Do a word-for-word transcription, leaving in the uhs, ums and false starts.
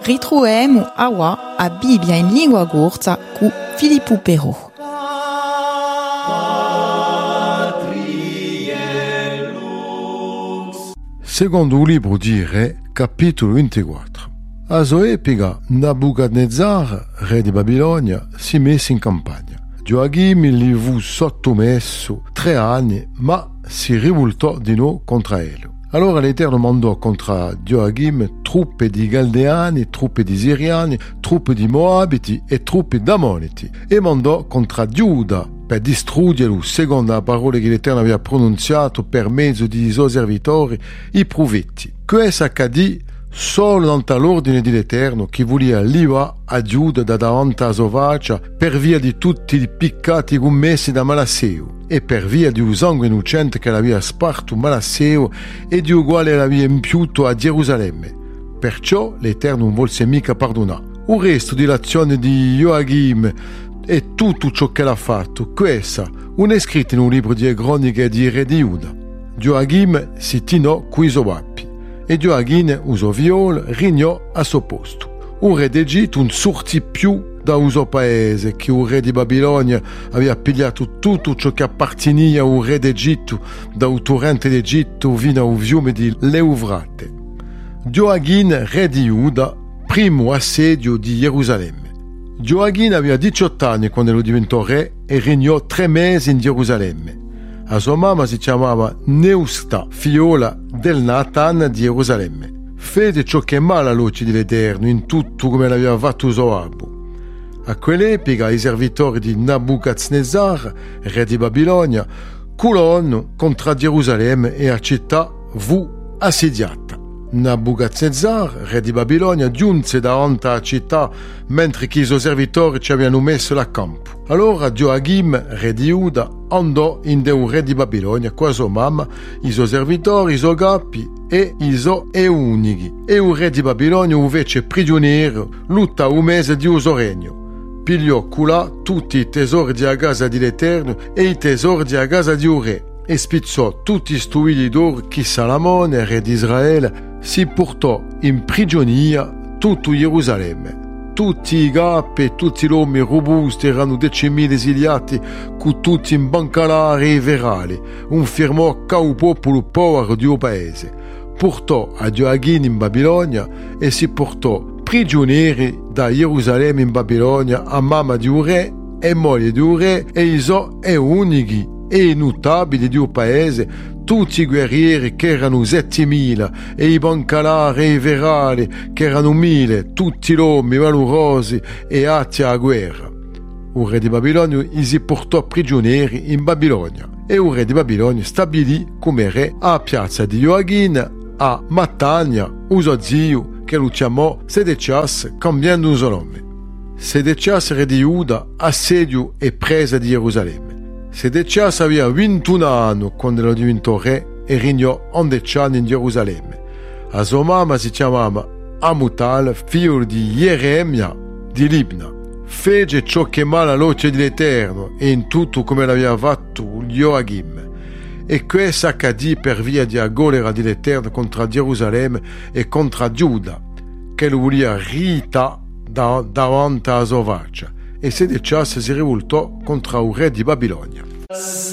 Ritroviamo aua a Bibbia in lingua corsa cu Filippo Però. Secondo il libro di Re, capitolo ventiquattro. A sua epoca, Nabucodonosor, re di Babilonia, si mise in campagna. Gioachim gli fu sottomesso tre anni, ma si rivoltò di nuovo contro lui. Allora l'Eterno mandò contro Gioachim truppe di Galdeani, truppe di Siriani, truppe di Moabiti e truppe d'Amoniti, e mandò contro Giuda per distruggerlo secondo la parola che l'Eterno aveva pronunciato per mezzo di suoi servitori, i profeti. Questo accadì solo nell'ordine di l'Eterno che voleva livrare a Giuda da davanti a sua faccia per via di tutti i peccati commessi da Manasseo e per via di un sangue innocente che l'aveva sparto Manasseo e di uguale l'aveva impiuto a Gerusalemme. Perciò l'Eterno non volse mica perdonare. Il resto dell'azione di Gioachim e tutto ciò che l'ha fatto, questa non è scritto in un libro di croniche di re di Giuda. Gioachim si tinò coi suoi pappi e Gioachim usò viol rignò a suo posto. Un re d'Egitto non sortì più da un suo paese, che un re di Babilonia aveva pigliato tutto ciò che apparteneva a un re d'Egitto, da un torrente d'Egitto fino a un fiume di Leufrate. Gioachim, re di Giuda, primo assedio di Gerusalemme. Gioachim aveva diciotto anni quando lo diventò re e regnò tre mesi in Gerusalemme. La sua mamma si chiamava Neusta, figliola del Natan di Gerusalemme. Fece ciò che è male all'occhio dell'Eterno in tutto come l'aveva fatto suo abbo. A quell'epoca i servitori di Nabucodonosor, re di Babilonia, culono contro Gerusalemme e la città fu assediata. Nabucodonosor, re di Babilonia, giunse davanti alla città mentre che i suoi servitori ci avevano messo a campo. Allora Gioachim, re di Giuda, andò in un re di Babilonia con sua mamma, i suoi servitori, i suoi capi e i suoi eunighi. E un re di Babilonia lo fece prigioniero tutta un mese di suo regno. Pigliò colà tutti i tesori della casa dell'Eterno e i tesori della casa di un re e spizzò tutti i stuvili d'oro che Salomone, re di Israele, si portò in prigionia tutto Gerusalemme. Tutti i capi e tutti gli uomini robusti erano decimila esiliati con tutti in bancalari e verali, un firmò che il popolo povero di un paese. Portò a Gioachim in Babilonia e si portò prigionieri da Gerusalemme in Babilonia a mamma di un re e moglie di un re e i suoi eunighi e i notabili di un paese, tutti i guerrieri che erano settimila e i bancalari e i verali che erano mille, tutti gli uomini valorosi e atti alla guerra. Un re di Babilonia si portò prigionieri in Babilonia e un re di Babilonia stabilì come re a piazza di Gioachim a Mattania, uso zio che lo chiamò Sedechias cambiando un suo nome. Sedechias, re di Giuda, assedio e presa di Gerusalemme. Sedechias aveva ventuno anni quando lo diventò re e regnò undici anni in Gerusalemme. La sua mamma si chiamava Amutal, figlio di Jeremia di Libna. Fece ciò che è male all'occhio dell'Eterno e in tutto come l'aveva fatto Gioachim. E questo accadì per via della collera dell'Eterno contro Gerusalemme e contro Giuda, che lo voleva rita da, davanti alla sua faccia. E Sedechias si rivoltò contro il re di Babilonia.